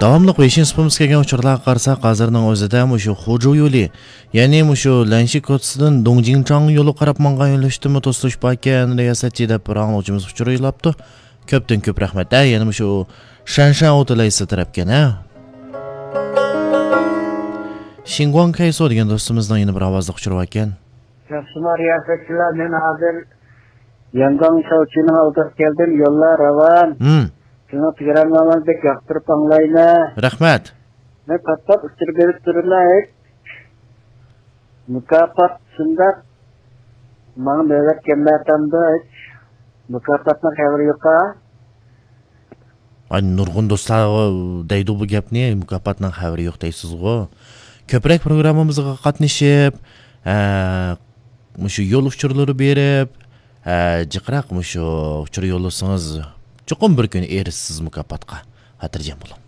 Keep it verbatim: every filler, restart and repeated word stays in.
Davamlıq beşinci sıfımız kelgan uçurlarga qarasak, hozirning o'zida mushu Xo'ja yo'li, ya'ni mushu Lanshi ko'chasidan Dongjingchang yo'li qarab mangan yo'nalishdimi to'silish bor ekan, riyosatchi deb bir anglovchimiz uchur yo'labdi. Ko'pdan ko'p rahmat. Yana mushu Shanshan o'tilaysi tarafgan, ha. Shingguang Kayso degan do'stimizdan yana bir ovozda uchirib ekan. Yaxshima riyosatchilar, men hozir Yangon Shouchining oldiga keldim, yo'llar ravon. Hmm. Şunu programlarımızda yaptırıp anlayına. Rahmat. Ne kapat uçur berip durulay. Mükafat şunda. Bana böyle kemlertamda hiç mükafatına haberi yok ha. Ay nurg'un do'stlar deydi bu gapni, mukofotdan xabari yo'q deysiz-ku. Ko'proq programmamizga qatnashib, mushu yo'l uchurlari berib, jiqraq mushu uchur yo'llasangiz, chuqur bir kun erishsiz mukofotga. Xotirjam bo'ling.